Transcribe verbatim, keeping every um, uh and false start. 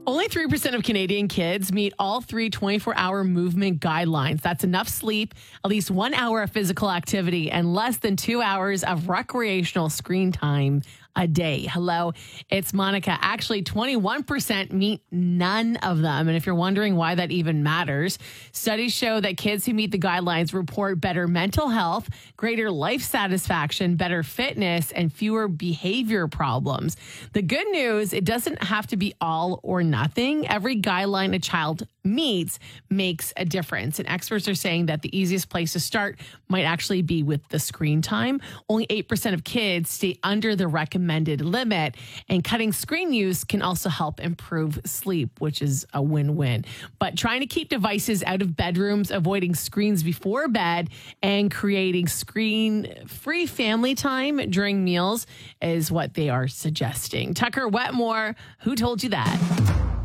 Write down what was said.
Only three percent of Canadian kids meet all three twenty-four hour movement guidelines. That's enough sleep, at least one hour of physical activity, and less than two hours of recreational screen time a day. Hello, it's Monica. Actually, twenty-one percent meet none of them. And if you're wondering why that even matters, studies show that kids who meet the guidelines report better mental health, greater life satisfaction, better fitness, and fewer behavior problems. The good news, it doesn't have to be all or nothing. Every guideline a child meets makes a difference. And experts are saying that the easiest place to start might actually be with the screen time. Only eight percent of kids stay under the recommended limit, and cutting screen use can also help improve sleep, which is a win-win. But trying to keep devices out of bedrooms, avoiding screens before bed, and creating screen-free family time during meals is what they are suggesting. Tucker Wetmore, who told you that?